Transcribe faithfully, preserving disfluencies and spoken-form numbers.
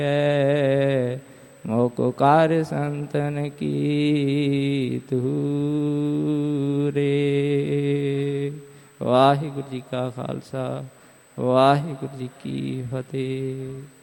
ਹੈ ਮੋਕੋ ਕਾਰ ਸੰਤਨ ਕੀ ਤੂਰੇ। ਵਾਹਿਗੁਰੂ ਜੀ ਕਾ ਖਾਲਸਾ ਵਾਹਿਗੁਰੂ ਜੀ ਕੀ ਫਤਿਹ।